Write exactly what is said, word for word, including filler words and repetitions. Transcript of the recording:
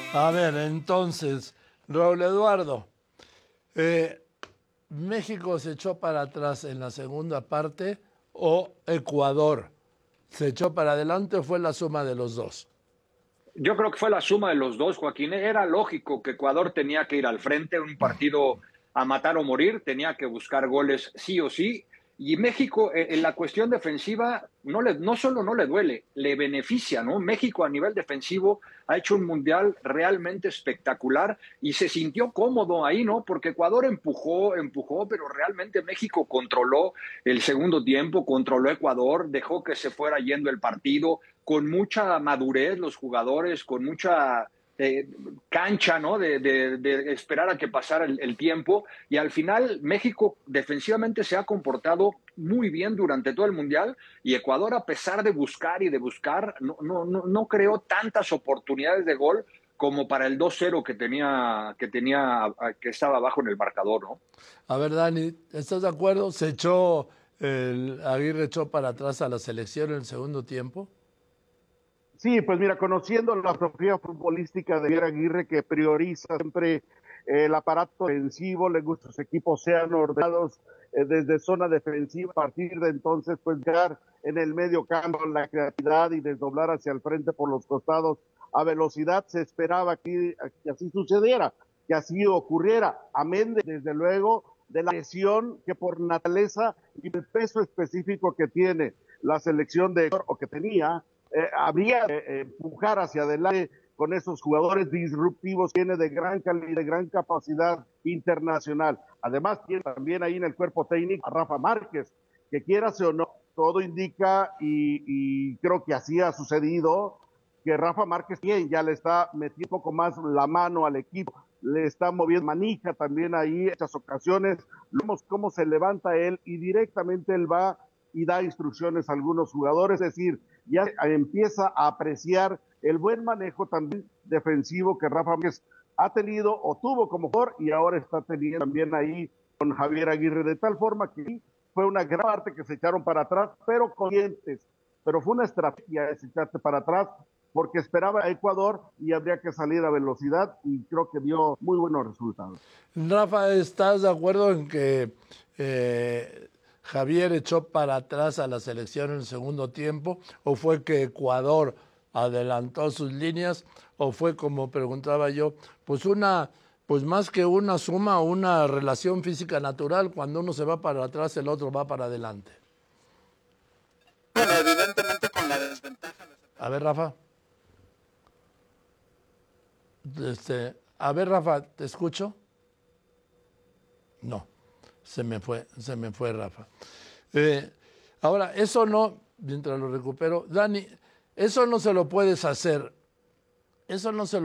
A ver, entonces, Raúl Eduardo, eh, ¿México se echó para atrás en la segunda parte o Ecuador se echó para adelante o fue la suma de los dos? Yo creo que fue la suma de los dos, Joaquín. Era lógico que Ecuador tenía que ir al frente, un partido a matar o morir, tenía que buscar goles sí o sí. Y México, eh, en la cuestión defensiva, no, le, no solo no le duele, le beneficia, ¿no? México a nivel defensivo ha hecho un mundial realmente espectacular y se sintió cómodo ahí, ¿no? Porque Ecuador empujó, empujó, pero realmente México controló el segundo tiempo, controló Ecuador, dejó que se fuera yendo el partido con mucha madurez los jugadores, con mucha eh, cancha, ¿no? De, de, de, esperar a que pasara el, el tiempo. Y al final México defensivamente se ha comportado muy bien durante todo el Mundial y Ecuador, a pesar de buscar y de buscar, no, no, no, no creó tantas oportunidades de gol como para el dos cero que tenía, que tenía, que estaba abajo en el marcador, ¿no? A ver, Dani, ¿estás de acuerdo? ¿Se echó, el Aguirre echó para atrás a la selección en el segundo tiempo? Sí, pues mira, conociendo la filosofía futbolística de Javier Aguirre, que prioriza siempre eh, el aparato defensivo, le gusta que sus equipos sean ordenados eh, desde zona defensiva, a partir de entonces pues llegar en el medio campo la creatividad y desdoblar hacia el frente por los costados a velocidad. Se esperaba que, que así sucediera, que así ocurriera, amén de, desde luego de la lesión que por naturaleza y el peso específico que tiene la selección de o que tenía, eh, habría que eh, empujar hacia adelante con esos jugadores disruptivos, tiene de gran calidad, de gran capacidad internacional. Además, tiene también ahí en el cuerpo técnico a Rafa Márquez, que quieras o no, todo indica, y, y creo que así ha sucedido, que Rafa Márquez bien, ya le está metiendo un poco más la mano al equipo, le está moviendo manija también ahí en estas ocasiones, vemos cómo se levanta él y directamente él va y da instrucciones a algunos jugadores, es decir, ya empieza a apreciar el buen manejo también defensivo que Rafa Márquez ha tenido o tuvo como jugador y ahora está teniendo también ahí con Javier Aguirre, de tal forma que fue una gran parte que se echaron para atrás, pero conscientes, pero fue una estrategia ese echarte para atrás, porque esperaba a Ecuador y habría que salir a velocidad y creo que dio muy buenos resultados. Rafa, ¿estás de acuerdo en que eh, Javier echó para atrás a la selección en el segundo tiempo? ¿O fue que Ecuador adelantó sus líneas? ¿O fue, como preguntaba yo, pues una, pues más que una suma, una relación física natural? Cuando uno se va para atrás, el otro va para adelante. Bueno, evidentemente con la desventaja. A ver, Rafa. Este, a ver, Rafa, ¿te escucho? No, se me fue, se me fue Rafa. Eh, ahora, eso no, mientras lo recupero, Dani, eso no se lo puedes hacer, eso no se lo